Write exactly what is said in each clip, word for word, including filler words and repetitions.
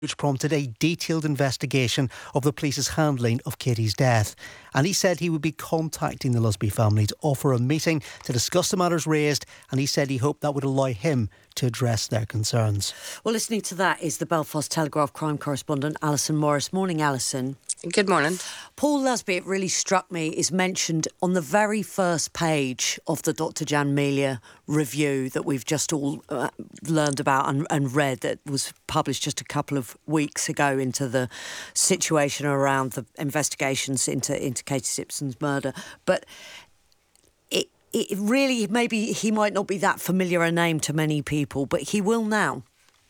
which prompted a detailed investigation of the police's handling of Katie's death. And he said he would be contacting the Lusby family to offer a meeting to discuss the matters raised, and he said he hoped that would allow him to address their concerns. Well, listening to that is the Belfast Telegraph crime correspondent Alison Morris. Morning, Alison. Good morning. Paul Lusby, it really struck me, is mentioned on the very first page of the Doctor Jan Melia review that we've just all uh, learned about and, and read, that was published just a couple of weeks ago into the situation around the investigations into, into Katie Simpson's murder. But it, it really, maybe he might not be that familiar a name to many people, but he will now.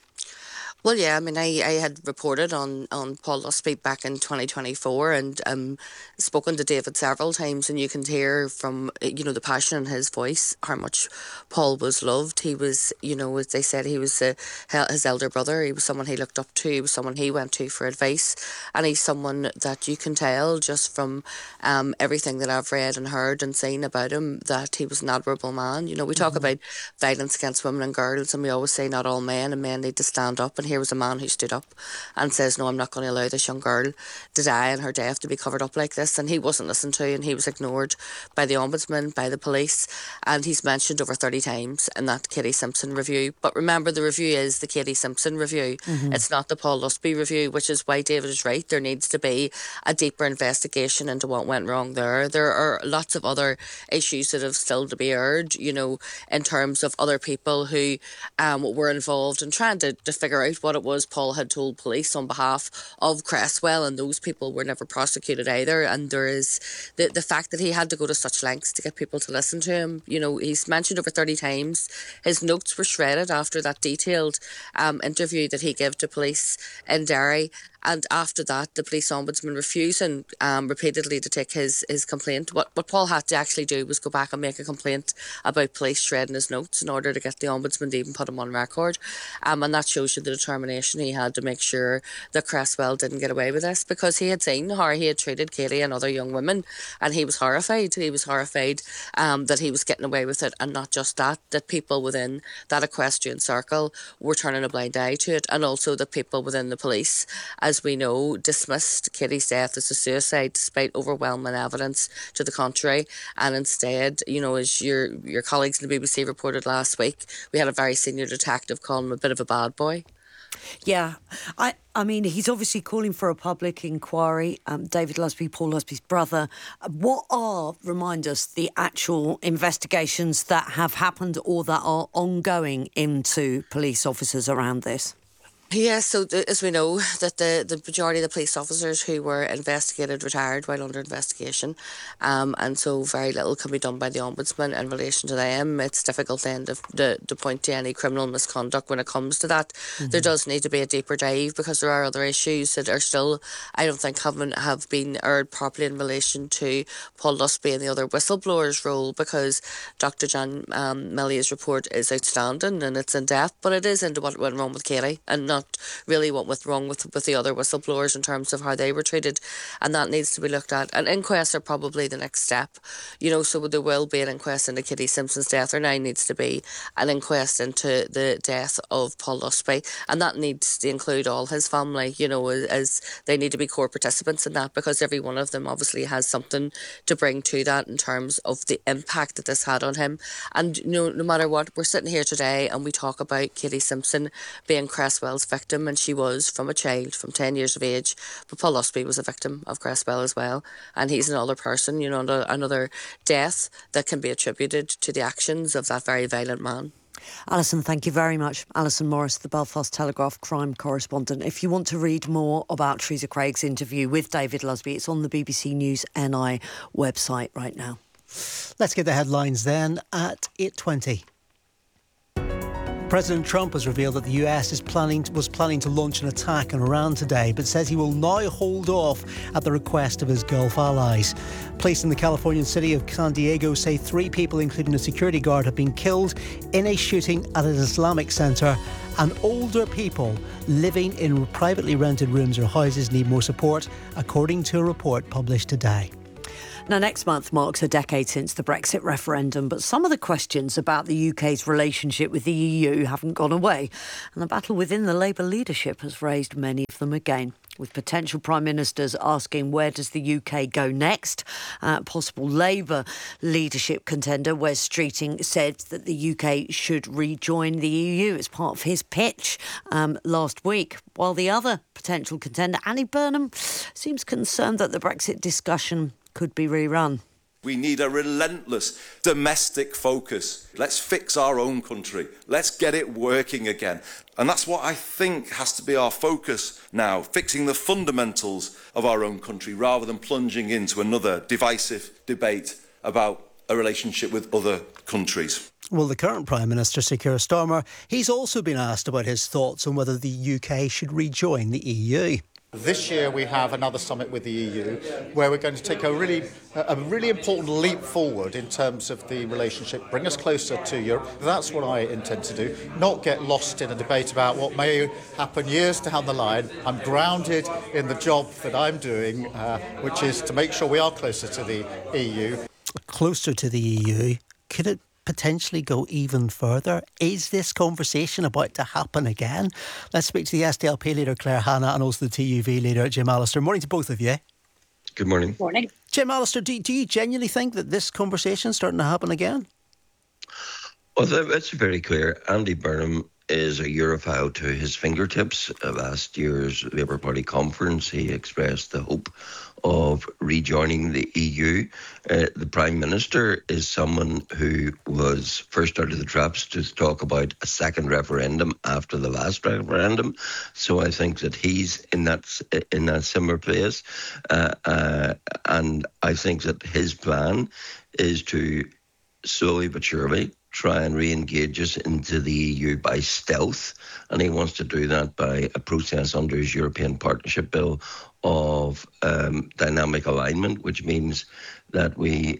Well, yeah, I mean, I, I had reported on, on Paul Lusby back in twenty twenty-four and um, spoken to David several times, and you can hear from, you know, the passion in his voice how much Paul was loved. He was, you know, as they said, he was uh, his elder brother. He was someone he looked up to. He was someone he went to for advice. And he's someone that you can tell just from um, everything that I've read and heard and seen about him that he was an admirable man. You know, we mm-hmm. talk about violence against women and girls, and we always say not all men, and men need to stand up. And here was a man who stood up and says, no, I'm not going to allow this young girl to die and her death to be covered up like this. And he wasn't listened to, and he was ignored by the Ombudsman, by the police, and he's mentioned over thirty times in that Katie Simpson review. But remember, the review is the Katie Simpson review. Mm-hmm. It's not the Paul Lusby review, which is why David is right. There needs to be a deeper investigation into what went wrong there. There are lots of other issues that have still to be heard, you know, in terms of other people who um, were involved in trying to, to figure out what it was Paul had told police on behalf of Cresswell, and those people were never prosecuted either. And there is the the fact that he had to go to such lengths to get people to listen to him. You know, he's mentioned over thirty times. His notes were shredded after that detailed um, interview that he gave to police in Derry. And after that, the police ombudsman refusing um, repeatedly to take his, his complaint. What what Paul had to actually do was go back and make a complaint about police shredding his notes in order to get the ombudsman to even put him on record. Um, and that shows you the determination he had to make sure that Cresswell didn't get away with this, because he had seen how he had treated Katie and other young women, and he was horrified. He was horrified um, that he was getting away with it, and not just that, that people within that equestrian circle were turning a blind eye to it, and also that people within the police, as we know, dismissed Katie's death as a suicide despite overwhelming evidence to the contrary. And instead, you know, as your your colleagues in the B B C reported last week, we had a very senior detective calling him a bit of a bad boy. Yeah, I, I mean, he's obviously calling for a public inquiry. Um, David Lusby, Paul Lusby's brother. What are, remind us, the actual investigations that have happened or that are ongoing into police officers around this? Yes, so the, as we know, that the, the majority of the police officers who were investigated retired while under investigation, um, and so very little can be done by the Ombudsman in relation to them. It's difficult then to, to, to point to any criminal misconduct when it comes to that. Mm-hmm. There does need to be a deeper dive, because there are other issues that are still, I don't think, haven't have been aired properly in relation to Paul Lusby and the other whistleblowers' role, because Doctor Jan um, Melia's report is outstanding and it's in depth, but it is into what went wrong with Katie and not Not really what was wrong with, with the other whistleblowers in terms of how they were treated, and that needs to be looked at. And inquests are probably the next step, you know, so there will be an inquest into Katie Simpson's death. There now needs to be an inquest into the death of Paul Lusby, and that needs to include all his family, you know, as they need to be core participants in that, because every one of them obviously has something to bring to that in terms of the impact that this had on him. And you know, no matter what, we're sitting here today and we talk about Katie Simpson being Cresswell's victim, and she was from a child, from ten years of age. But Paul Lusby was a victim of Cresswell as well, and he's another person, you know, another death that can be attributed to the actions of that very violent man. Alison, thank you very much. Alison Morris, the Belfast Telegraph crime correspondent. If you want to read more about Teresa Craig's interview with David Lusby, it's on the B B C News N I website right now. Let's get the headlines then at eight twenty. President Trump has revealed that the U S is planning was planning to launch an attack on Iran today, but says he will now hold off at the request of his Gulf allies. Police in the Californian city of San Diego say three people, including a security guard, have been killed in a shooting at an Islamic centre, and older people living in privately rented rooms or houses need more support, according to a report published today. Now, next month marks a decade since the Brexit referendum, but some of the questions about the U K's relationship with the E U haven't gone away, and the battle within the Labour leadership has raised many of them again, with potential Prime Ministers asking where does the U K go next. Uh, possible Labour leadership contender Wes Streeting said that the U K should rejoin the E U as part of his pitch um, last week, while the other potential contender, Andy Burnham, seems concerned that the Brexit discussion could be rerun. We need a relentless domestic focus. Let's fix our own country. Let's get it working again. And that's what I think has to be our focus now, fixing the fundamentals of our own country rather than plunging into another divisive debate about a relationship with other countries. Well, the current Prime Minister, Sir Keir Starmer, he's also been asked about his thoughts on whether the U K should rejoin the E U. This year we have another summit with the E U where we're going to take a really a really important leap forward in terms of the relationship, bring us closer to Europe. That's what I intend to do, not get lost in a debate about what may happen years down the line. I'm grounded in the job that I'm doing, uh, which is to make sure we are closer to the E U. Closer to the E U? Could it potentially go even further? Is this conversation about to happen again? Let's speak to the S D L P leader Claire Hanna and also the T U V leader Jim Allister. Morning to both of you. Good morning. Morning. Jim Allister, do, do you genuinely think that this conversation is starting to happen again? Well, it's very clear. Andy Burnham is a Europhile to his fingertips. At last year's Labour Party conference, he expressed the hope of rejoining the E U. Uh, the Prime Minister is someone who was first out of the traps to talk about a second referendum after the last referendum. So I think that he's in that in that similar place. Uh, uh, and I think that his plan is to slowly but surely try and re-engage us into the E U by stealth, and he wants to do that by a process under his European Partnership Bill of um, dynamic alignment, which means that we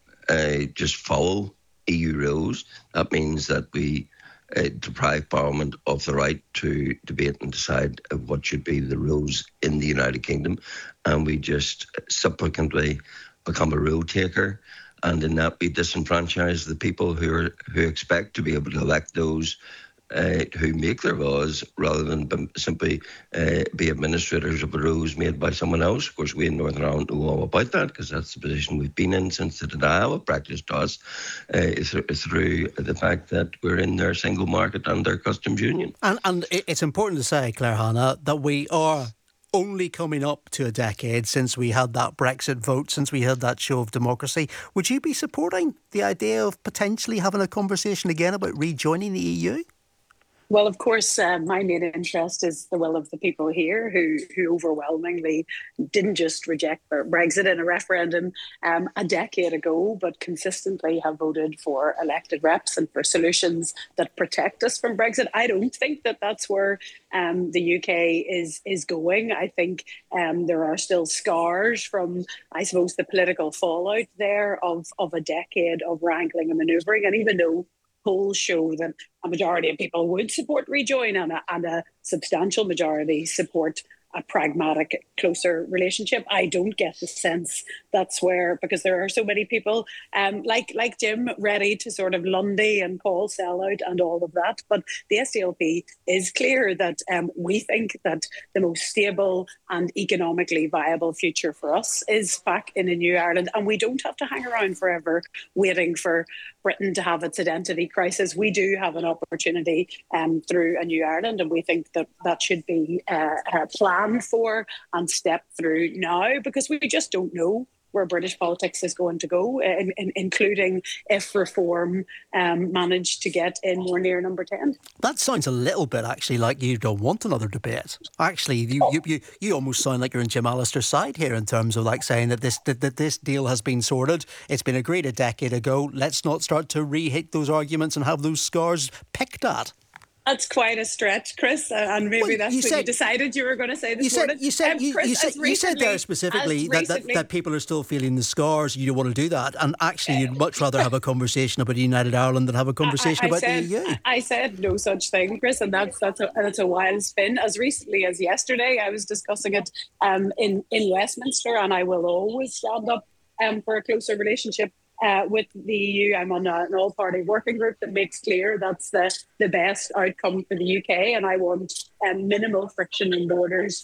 uh, just follow E U rules. That means that we uh, deprive Parliament of the right to debate and decide what should be the rules in the United Kingdom, and we just supplicantly become a rule taker. And in that, we disenfranchise the people who are who expect to be able to elect those uh, who make their laws, rather than b- simply uh, be administrators of the rules made by someone else. Of course, we in Northern Ireland know all about that, because that's the position we've been in since the denial of practice to us, uh, is, is through the fact that we're in their single market and their customs union. And, and it's important to say, Claire Hanna, that we are only coming up to a decade since we had that Brexit vote, since we had that show of democracy. Would you be supporting the idea of potentially having a conversation again about rejoining the E U? Well, of course, uh, my main interest is the will of the people here who, who overwhelmingly didn't just reject Brexit in a referendum um, a decade ago, but consistently have voted for elected reps and for solutions that protect us from Brexit. I don't think that that's where um, the U K is is going. I think um, there are still scars from, I suppose, the political fallout there of, of a decade of wrangling and manoeuvring. And even though polls show that a majority of people would support rejoin and a, and a substantial majority support a pragmatic, closer relationship, I don't get the sense that's where, because there are so many people um, like like Jim ready to sort of Lundy and call sellout and all of that. But the S D L P is clear that um, we think that the most stable and economically viable future for us is back in a new Ireland. And we don't have to hang around forever waiting for Britain to have its identity crisis. We do have an opportunity um, through a new Ireland, and we think that that should be uh, a plan for and step through now, because we just don't know where British politics is going to go, in, in, including if reform um, managed to get in more near number ten. That sounds a little bit actually like you don't want another debate. Actually, you you, you, you almost sound like you're in Jim Allister's side here in terms of like saying that this that, that this deal has been sorted. It's been agreed a decade ago. Let's not start to re-hit those arguments and have those scars picked at. That's quite a stretch, Chris, uh, and maybe well, that's you what said, you decided you were going to say this you said, morning. You said, um, you, Chris, you, said, recently, you said there specifically that, that, that people are still feeling the scars. You don't want to do that. And actually, you'd much rather have a conversation about a United Ireland than have a conversation I, I about said, the E U. I said no such thing, Chris, and that's that's a, that's a wild spin. As recently as yesterday, I was discussing it um, in, in Westminster, and I will always stand up um, for a closer relationship uh, with the E U. I'm on a, an all-party working group that makes clear that's the, the best outcome for the U K, and I want um, minimal friction in borders